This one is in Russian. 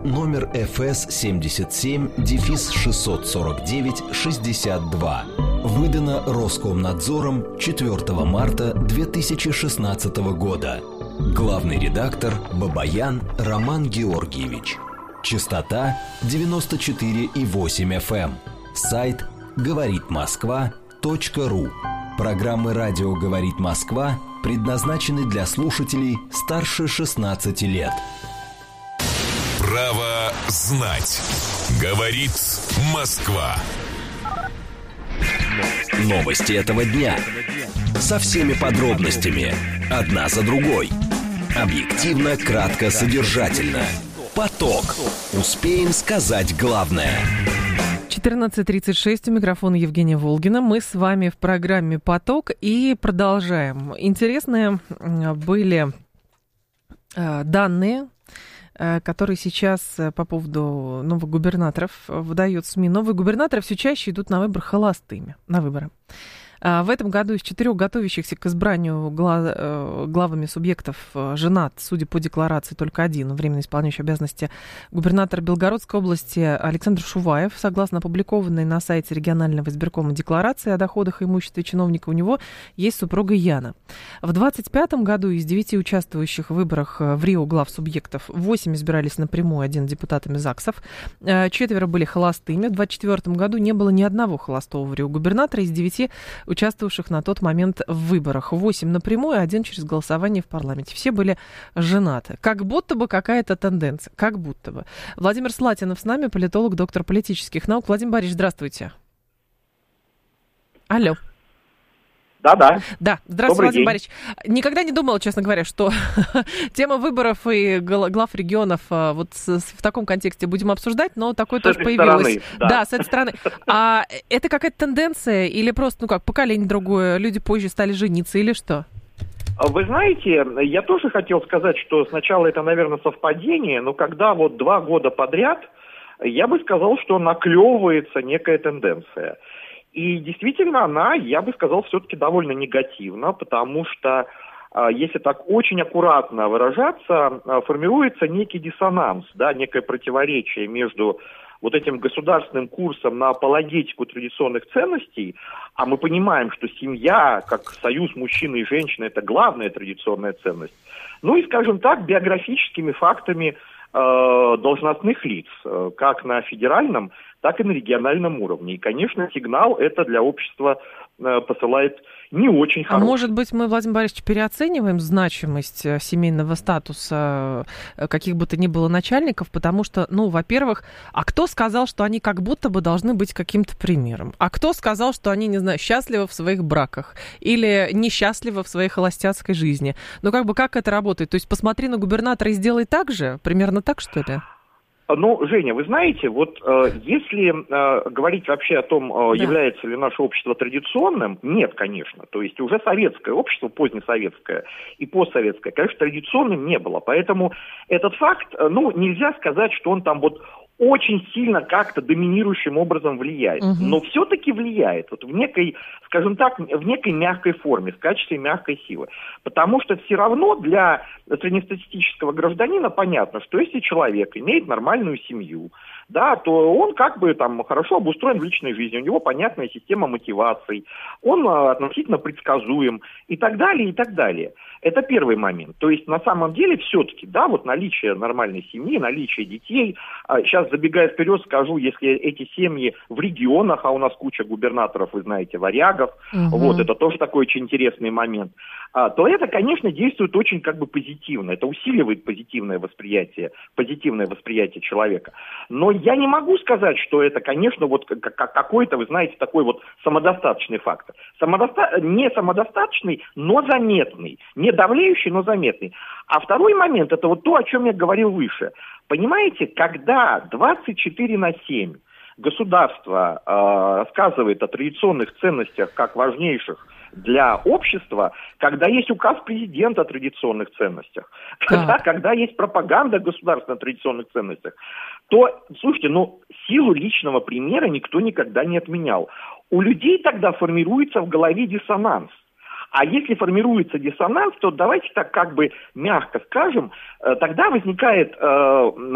номер ФС-77-649-62. Выдано Роскомнадзором 4 марта 2016 года. Главный редактор Бабаян Роман Георгиевич. Частота 94,8 FM. Сайт говоритмосква.ру. Программы «Радио говорит Москва» предназначены для слушателей старше 16 лет. Право знать. Говорит Москва. Новости этого дня. Со всеми подробностями. Одна за другой. Объективно, кратко, содержательно. Поток. Успеем сказать главное. 14:36, у микрофона Евгения Волгина. Мы с вами в программе «Поток» и продолжаем. Интересные были данные, которые сейчас по поводу новых губернаторов выдают СМИ. Новые губернаторы все чаще идут на выборы холостыми. На выборы. В этом году из 4 готовящихся к избранию главами субъектов женат, судя по декларации, только один, временно исполняющий обязанности губернатора Белгородской области Александр Шуваев. Согласно опубликованной на сайте регионального избиркома декларации о доходах и имуществе чиновника, у него есть супруга Яна. В 2025 году из 9 участвующих в выборах в Рио глав субъектов 8 избирались напрямую, 1 депутатами ЗАГСов, 4 были холостыми. В 2024 году не было ни одного холостого в Рио губернатора из 9 участвовавших на тот момент в выборах. 8 напрямую, 1 через голосование в парламенте. Все были женаты. Как будто бы какая-то тенденция. Как будто бы. Владимир Слатинов с нами, политолог, доктор политических наук. Владимир Борисович, здравствуйте. Алло. Да. Да, здравствуйте, Владимир Борисович. Никогда не думала, честно говоря, что тема выборов и глав регионов вот в таком контексте будем обсуждать, но такое тоже появилось. Да, с этой стороны. А это какая-то тенденция или просто, поколение другое, люди позже стали жениться или что? Вы знаете, я тоже хотел сказать, что сначала это, наверное, совпадение, но когда вот 2 года подряд, я бы сказал, что наклевывается некая тенденция. И действительно она, я бы сказал, все-таки довольно негативна, потому что, если так очень аккуратно выражаться, формируется некий диссонанс, да, некое противоречие между вот этим государственным курсом на апологетику традиционных ценностей, а мы понимаем, что семья, как союз мужчины и женщины, это главная традиционная ценность, ну и, скажем так, биографическими фактами должностных лиц, как на федеральном, так и на региональном уровне. И, конечно, сигнал это для общества посылает не очень хороший. А может быть, мы, Владимир Борисович, переоцениваем значимость семейного статуса каких бы то ни было начальников, потому что, во-первых, а кто сказал, что они как будто бы должны быть каким-то примером? А кто сказал, что они, не знаю, счастливы в своих браках или несчастливы в своей холостяцкой жизни? Как это работает? То есть посмотри на губернатора и сделай так же? Примерно так, что ли? Женя, вы знаете, вот если говорить вообще о том, является ли наше общество традиционным, нет, конечно. То есть уже советское общество, позднесоветское и постсоветское, конечно, традиционным не было. Поэтому этот факт, нельзя сказать, что он там вот очень сильно как-то доминирующим образом влияет. Но все-таки влияет. Вот в некой, скажем так, в некой мягкой форме, в качестве мягкой силы. Потому что все равно для среднестатистического гражданина понятно, что если человек имеет нормальную семью, да, то он хорошо обустроен в личной жизни, у него понятная система мотиваций, он относительно предсказуем и так далее, и так далее. Это первый момент. То есть, на самом деле, все-таки, да, вот наличие нормальной семьи, наличие детей. Сейчас, забегая вперед, скажу, если эти семьи в регионах, а у нас куча губернаторов, вы знаете, варягов, вот, это тоже такой очень интересный момент, то это, конечно, действует очень позитивно. Это усиливает позитивное восприятие человека. Но я не могу сказать, что это, конечно, вот какой-то, вы знаете, такой вот самодостаточный фактор. Не самодостаточный, но заметный. Не давлеющий, но заметный. А второй момент, это вот то, о чем я говорил выше. Понимаете, когда 24/7 государство рассказывает о традиционных ценностях как важнейших для общества, когда есть указ президента о традиционных ценностях, когда есть пропаганда государства о традиционных ценностях, то, слушайте, силу личного примера никто никогда не отменял. У людей тогда формируется в голове диссонанс. А если формируется диссонанс, то давайте так мягко скажем, тогда возникает